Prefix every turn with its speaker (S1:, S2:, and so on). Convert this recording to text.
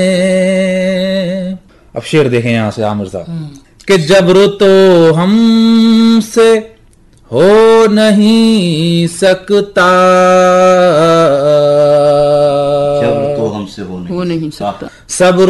S1: अब शेर देखें यहां से आमिर साहब कि जबर तो हमसे हो नहीं सकता,
S2: जबर तो हमसे हो नहीं सकता,
S1: सब्र